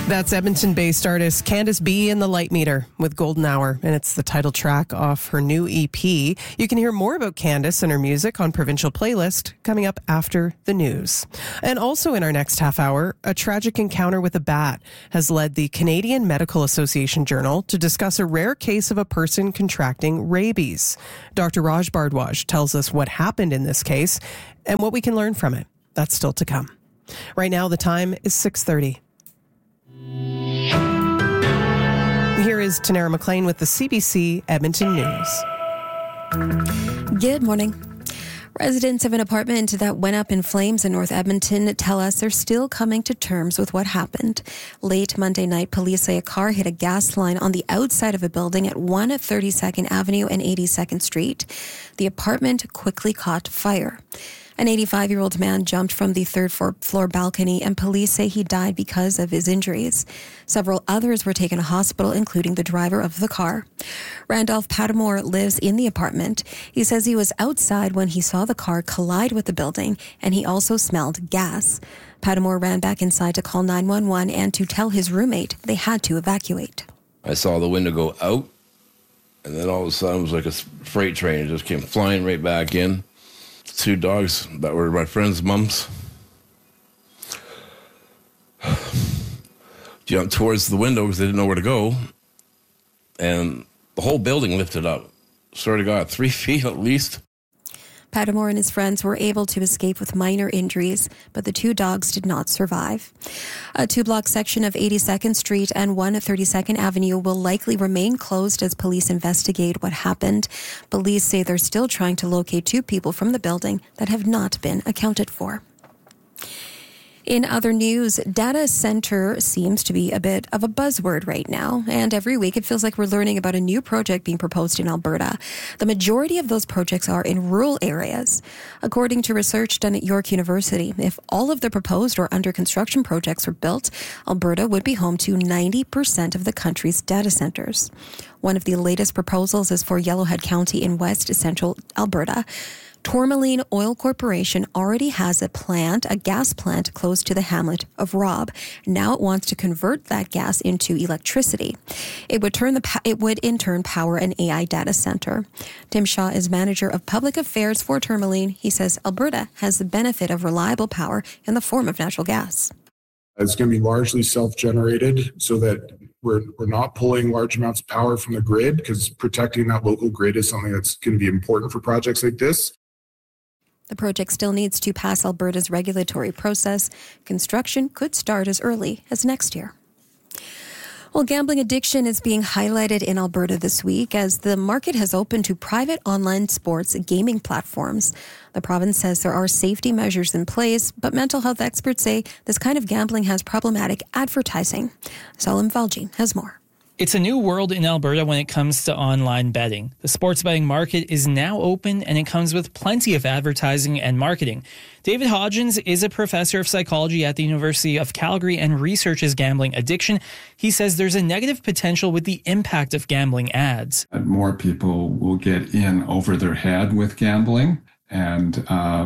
That's Edmonton-based artist Candice B and the Light Meter with Golden Hour, and it's the title track off her new EP. You can hear more about Candice and her music on Provincial Playlist coming up after the news. And also in our next half hour, a tragic encounter with a bat has led the Canadian Medical Association Journal to discuss a rare case of a person contracting rabies. Dr. Raj Bhardwaj tells us what happened in this case and what we can learn from it. That's still to come. Right now, the time is 6:30. Here is Tanara McLean with the CBC Edmonton News. Good morning. Residents of an apartment that went up in flames in North Edmonton tell us they're still coming to terms with what happened. Late Monday night, police say a car hit a gas line on the outside of a building at 132nd Avenue and 82nd Street. The apartment quickly caught fire. An 85-year-old man jumped from the third-floor balcony, and police say he died because of his injuries. Several others were taken to hospital, including the driver of the car. Randolph Padmore lives in the apartment. He says he was outside when he saw the car collide with the building, and he also smelled gas. Padmore ran back inside to call 911 and to tell his roommate they had to evacuate. I saw the window go out, and then all of a sudden it was like a freight train. It just came flying right back in. Two dogs that were my friend's mums jumped towards the window because they didn't know where to go, and the whole building lifted up. Swear to God, 3 feet at least. Padmore and his friends were able to escape with minor injuries, but the two dogs did not survive. A 2-block section of 82nd Street and 132nd Avenue will likely remain closed as police investigate what happened. Police say they're still trying to locate 2 people from the building that have not been accounted for. In other news, data center seems to be a bit of a buzzword right now, and every week it feels like we're learning about a new project being proposed in Alberta. The majority of those projects are in rural areas. According to research done at York University, if all of the proposed or under construction projects were built, Alberta would be home to 90% of the country's data centers. One of the latest proposals is for Yellowhead County in west central Alberta. Tourmaline Oil Corporation already has a gas plant close to the hamlet of Robb. Now it wants to convert that gas into electricity. It would in turn power an AI data center. Tim Shaw is manager of public affairs for Tourmaline. He says Alberta has the benefit of reliable power in the form of natural gas. It's going to be largely self-generated so that we're not pulling large amounts of power from the grid, because protecting that local grid is something that's going to be important for projects like this. The project still needs to pass Alberta's regulatory process. Construction could start as early as next year. Well, gambling addiction is being highlighted in Alberta this week as the market has opened to private online sports gaming platforms. The province says there are safety measures in place, but mental health experts say this kind of gambling has problematic advertising. Salim Valji has more. It's a new world in Alberta when it comes to online betting. The sports betting market is now open, and it comes with plenty of advertising and marketing. David Hodgins is a professor of psychology at the University of Calgary and researches gambling addiction. He says there's a negative potential with the impact of gambling ads. More people will get in over their head with gambling, and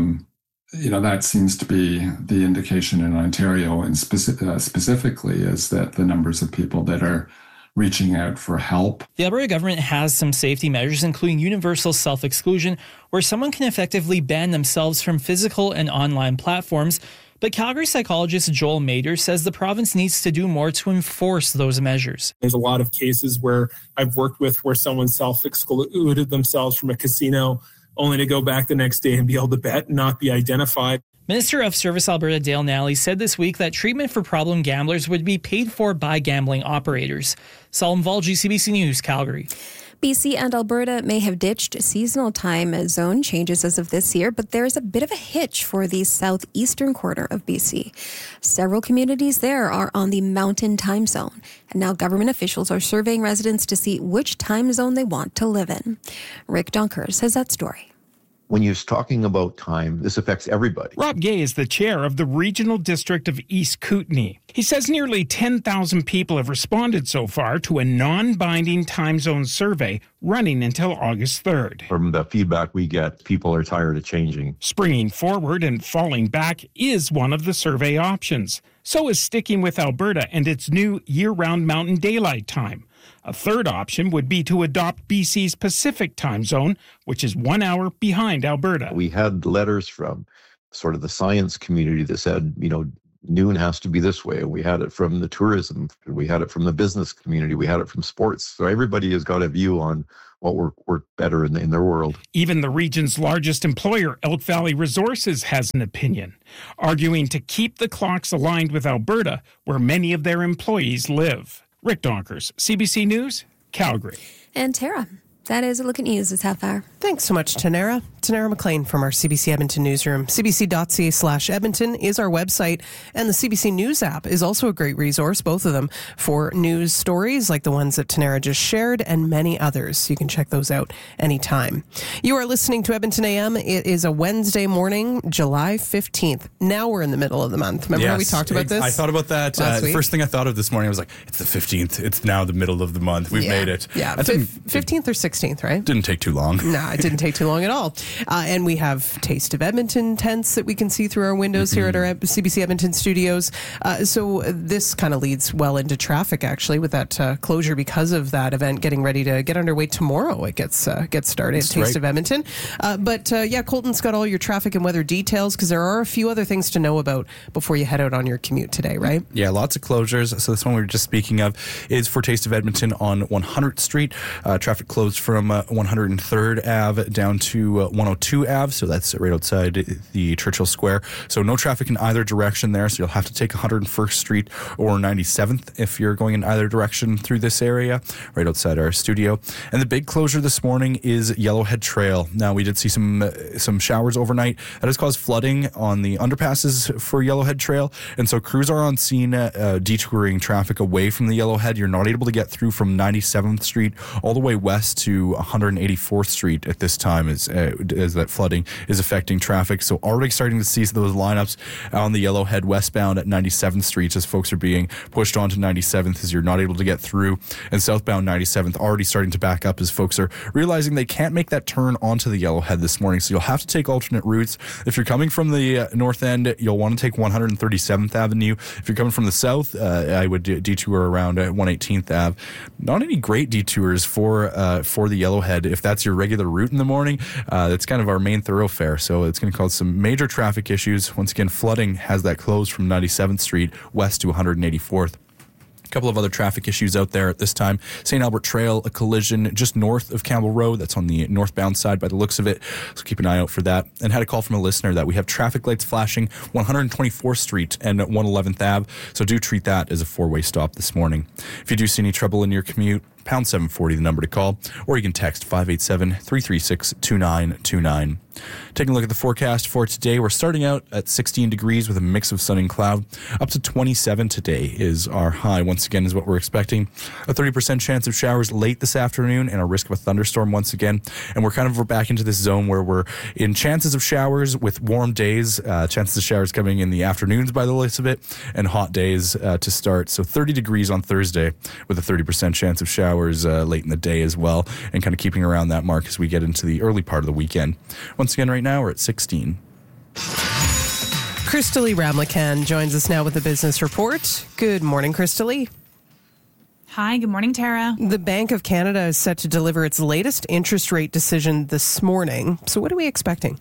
that seems to be the indication in Ontario, and specifically is that the numbers of people that are reaching out for help. The Alberta government has some safety measures, including universal self-exclusion, where someone can effectively ban themselves from physical and online platforms. But Calgary psychologist Joel Mader says the province needs to do more to enforce those measures. There's a lot of cases where I've worked with where someone self-excluded themselves from a casino only to go back the next day and be able to bet and not be identified. Minister of Service Alberta Dale Nally said this week that treatment for problem gamblers would be paid for by gambling operators. Salim Valji, CBC News, Calgary. BC and Alberta may have ditched seasonal time zone changes as of this year, but there's a bit of a hitch for the southeastern corner of BC. Several communities there are on the mountain time zone, and now government officials are surveying residents to see which time zone they want to live in. Rick Dunkers has that story. When you're talking about time, this affects everybody. Rob Gay is the chair of the Regional District of East Kootenay. He says nearly 10,000 people have responded so far to a non-binding time zone survey running until August 3rd. From the feedback we get, people are tired of changing. Springing forward and falling back is one of the survey options. So is sticking with Alberta and its new year-round Mountain Daylight Time. A third option would be to adopt BC's Pacific time zone, which is 1 hour behind Alberta. We had letters from sort of the science community that said, noon has to be this way. We had it from the tourism. We had it from the business community. We had it from sports. So everybody has got a view on what worked better in their world. Even the region's largest employer, Elk Valley Resources, has an opinion, arguing to keep the clocks aligned with Alberta, where many of their employees live. Rick Donkers, CBC News, Calgary. And Tara, that is a look at news this half hour. Thanks so much, Tanara. Tanara McLean from our CBC Edmonton newsroom. CBC.ca/Edmonton is our website, and the CBC News app is also a great resource, both of them, for news stories like the ones that Tanara just shared and many others. You can check those out anytime. You are listening to Edmonton AM. It is a Wednesday morning, July 15th. Now we're in the middle of the month. Remember how we talked about this? I thought about that. The first thing I thought of this morning, I was like, it's the 15th. It's now the middle of the month. We've made it. Yeah, 15th or 16th, right? Didn't take too long. No, it didn't take too long at all. And we have Taste of Edmonton tents that we can see through our windows here at our CBC Edmonton studios. So this kind of leads well into traffic, actually, with that closure because of that event getting ready to get underway tomorrow. It gets started. That's Taste right. of Edmonton. But Colton's got all your traffic and weather details because there are a few other things to know about before you head out on your commute today, right? Yeah, lots of closures. So this one we were just speaking of is for Taste of Edmonton on 100th Street. Traffic closed from 103rd Ave down to 102 Ave. So that's right outside the Churchill Square. So no traffic in either direction there. So you'll have to take 101st Street or 97th if you're going in either direction through this area, right outside our studio. And the big closure this morning is Yellowhead Trail. Now, we did see some showers overnight. That has caused flooding on the underpasses for Yellowhead Trail. And so crews are on scene detouring traffic away from the Yellowhead. You're not able to get through from 97th Street all the way west to 184th Street at this time as that flooding is affecting traffic. So already starting to see those lineups on the Yellowhead westbound at 97th Street as folks are being pushed onto 97th as you're not able to get through. And southbound 97th already starting to back up as folks are realizing they can't make that turn onto the Yellowhead this morning. So you'll have to take alternate routes. If you're coming from the north end, you'll want to take 137th Avenue. If you're coming from the south, I would detour around 118th Ave. Not any great detours for the Yellowhead. If that's your regular route in the morning, that's kind of our main thoroughfare. So it's going to cause some major traffic issues. Once again, flooding has that closed from 97th Street west to 184th. A couple of other traffic issues out there at this time. St. Albert Trail, a collision just north of Campbell Road. That's on the northbound side by the looks of it. So keep an eye out for that. And had a call from a listener that we have traffic lights flashing 124th Street and 111th Ave. So do treat that as a four-way stop this morning. If you do see any trouble in your commute, pound 740 the number to call, or you can text 587-336-2929. Taking a look at the forecast for today, we're starting out at 16 degrees with a mix of sun and cloud. Up to 27 today is our high, once again, is what we're expecting. A 30% chance of showers late this afternoon and a risk of a thunderstorm once again. And we're back into this zone where we're in chances of showers with warm days, chances of showers coming in the afternoons by the looks of it, and hot days to start. So 30 degrees on Thursday with a 30% chance of showers late in the day as well, and kind of keeping around that mark as we get into the early part of the weekend. Once again, right now we're at 16. Crystalie Ramlakan joins us now with the business report. Good morning, Crystalie. Hi, good morning, Tara. The Bank of Canada is set to deliver its latest interest rate decision this morning. So what are we expecting?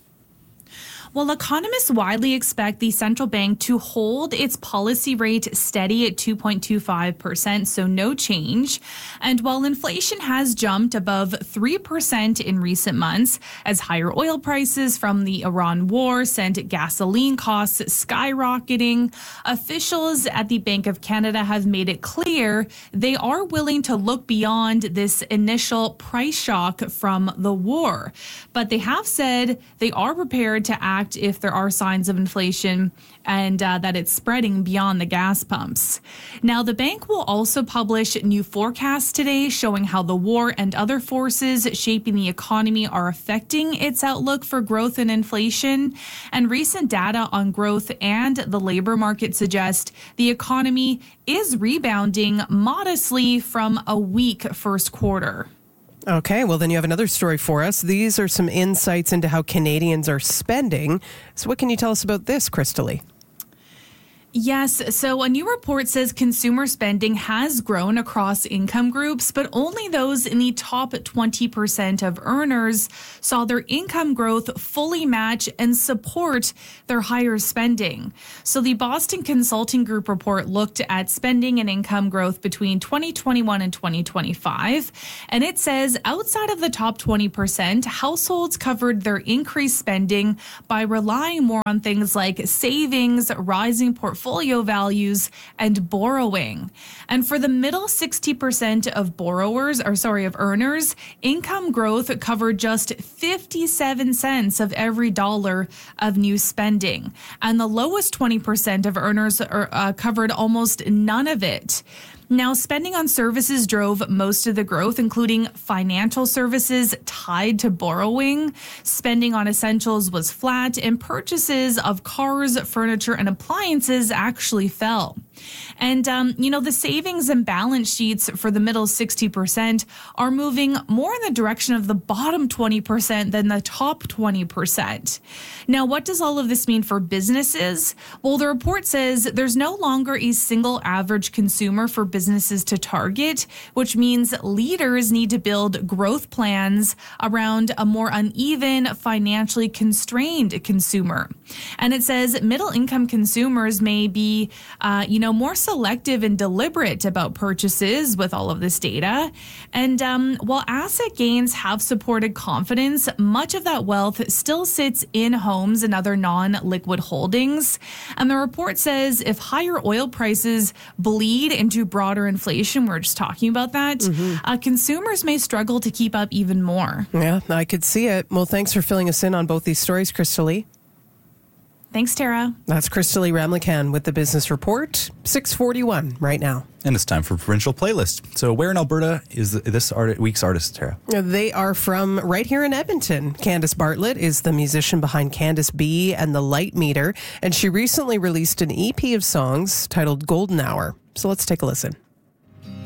Well, economists widely expect the central bank to hold its policy rate steady at 2.25%, so no change. And while inflation has jumped above 3% in recent months, as higher oil prices from the Iran war sent gasoline costs skyrocketing, officials at the Bank of Canada have made it clear they are willing to look beyond this initial price shock from the war. But they have said they are prepared to act act if there are signs of inflation and that it's spreading beyond the gas pumps. Now, the bank will also publish new forecasts today showing how the war and other forces shaping the economy are affecting its outlook for growth and inflation. And recent data on growth and the labor market suggest the economy is rebounding modestly from a weak first quarter. Okay, well, then you have another story for us. These are some insights into how Canadians are spending. So what can you tell us about this, Crystalie? Yes. So a new report says consumer spending has grown across income groups, but only those in the top 20% of earners saw their income growth fully match and support their higher spending. So the Boston Consulting Group report looked at spending and income growth between 2021 and 2025. And it says outside of the top 20%, households covered their increased spending by relying more on things like savings, rising portfolio values, and borrowing. And for the middle 60% of earners, income growth covered just 57 cents of every dollar of new spending. And the lowest 20% of earners covered almost none of it. Now, spending on services drove most of the growth, including financial services tied to borrowing. Spending on essentials was flat, and purchases of cars, furniture, and appliances actually fell. And, the savings and balance sheets for the middle 60% are moving more in the direction of the bottom 20% than the top 20%. Now, what does all of this mean for businesses? Well, the report says there's no longer a single average consumer for businesses to target, which means leaders need to build growth plans around a more uneven, financially constrained consumer. And it says middle income consumers may be, more selective and deliberate about purchases with all of this data. And while asset gains have supported confidence, much of that wealth still sits in homes and other non-liquid holdings. And the report says if higher oil prices bleed into broader inflation, we're just talking about that, consumers may struggle to keep up even more. Yeah, I could see it. Well, thanks for filling us in on both these stories, Crystalie. Thanks, Tara. That's Crystalie Ramlichan with the Business Report, 6:41 right now. And it's time for Provincial Playlist. So where in Alberta is this week's artist, Tara? They are from right here in Edmonton. Candice Bartlett is the musician behind Candice B and the Light Meter, and she recently released an EP of songs titled Golden Hour. So let's take a listen.